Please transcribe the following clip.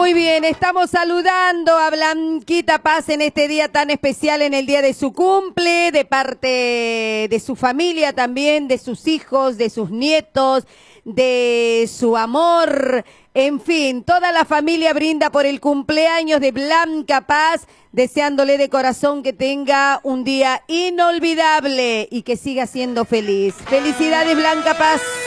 Muy bien, estamos saludando a Blanquita Paz en este día tan especial, en el día de su cumple, de parte de su familia también, de sus hijos, de sus nietos, de su amor. En fin, toda la familia brinda por el cumpleaños de Blanca Paz, deseándole de corazón que tenga un día inolvidable y que siga siendo feliz. Felicidades, Blanca Paz.